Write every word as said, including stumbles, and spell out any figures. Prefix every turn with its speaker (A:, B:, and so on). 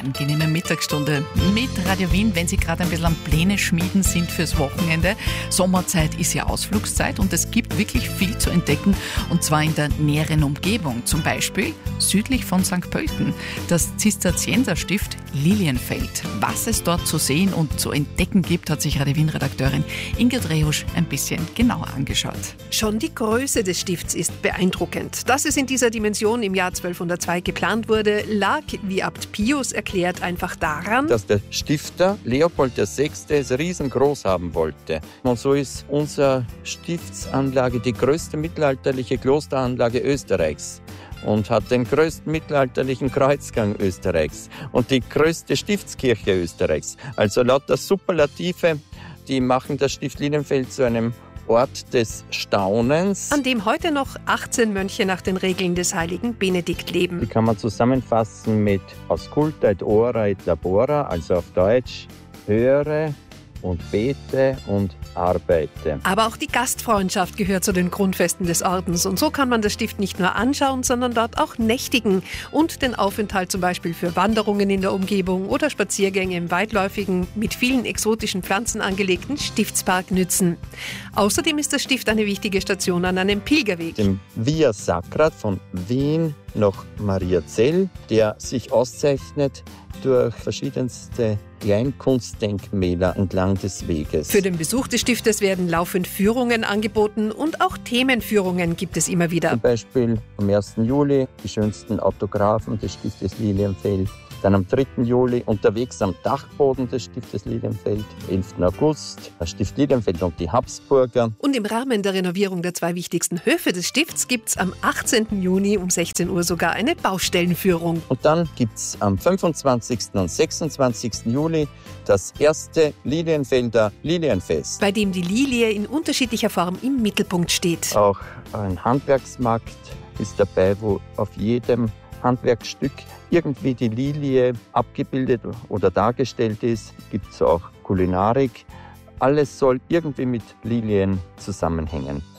A: angenehme Mittagsstunde mit Radio Wien, wenn Sie gerade ein bisschen am Pläne schmieden sind fürs Wochenende. Sommerzeit ist ja Ausflugszeit und es gibt wirklich viel zu entdecken, und zwar in der näheren Umgebung. Zum Beispiel südlich von Sankt Pölten, das Zisterzienserstift Lilienfeld. Was es dort zu sehen und zu entdecken gibt, hat sich Radio Wien-Redakteurin Ingrid Rehusch ein bisschen genauer angeschaut.
B: Schon die Größe des Stifts ist beeindruckend. Dass es in dieser Dimension im Jahr zwölfhundertzwei geplant wurde, lag, wie Abt Pius erklärt, einfach daran,
C: dass der Stifter Leopold der Sechste es riesengroß haben wollte. Und so ist unsere Stiftsanlage die größte mittelalterliche Klosteranlage Österreichs und hat den größten mittelalterlichen Kreuzgang Österreichs und die größte Stiftskirche Österreichs. Also lauter Superlative, die machen das Stift Lilienfeld zu einem Ort des Staunens,
B: an dem heute noch achtzehn Mönche nach den Regeln des heiligen Benedikt leben.
C: Die kann man zusammenfassen mit Ausculta et ora et labora, also auf Deutsch höre und bete und arbeite.
B: Aber auch die Gastfreundschaft gehört zu den Grundfesten des Ordens. Und so kann man das Stift nicht nur anschauen, sondern dort auch nächtigen und den Aufenthalt zum Beispiel für Wanderungen in der Umgebung oder Spaziergänge im weitläufigen, mit vielen exotischen Pflanzen angelegten Stiftspark nützen. Außerdem ist das Stift eine wichtige Station an einem Pilgerweg.
C: Dem Via Sacra von Wien nach Mariazell, der sich auszeichnet durch verschiedenste Kleinkunstdenkmäler entlang des Weges.
B: Für den Besuch des Stiftes werden laufend Führungen angeboten und auch Themenführungen gibt es immer wieder.
C: Zum Beispiel am ersten Juli die schönsten Autographen des Stiftes Lilienfeld. Dann am dritten Juli unterwegs am Dachboden des Stiftes Lilienfeld. elften August das Stift Lilienfeld und die Habsburger.
B: Und im Rahmen der Renovierung der zwei wichtigsten Höfe des Stifts gibt es am achtzehnten Juni um sechzehn Uhr sogar eine Baustellenführung.
C: Und dann gibt es am fünfundzwanzigsten und sechsundzwanzigsten Juli das erste Lilienfelder Lilienfest,
B: bei dem die Lilie in unterschiedlicher Form im Mittelpunkt steht.
C: Auch ein Handwerksmarkt ist dabei, wo auf jedem Handwerksstück irgendwie die Lilie abgebildet oder dargestellt ist. Gibt es auch Kulinarik. Alles soll irgendwie mit Lilien zusammenhängen.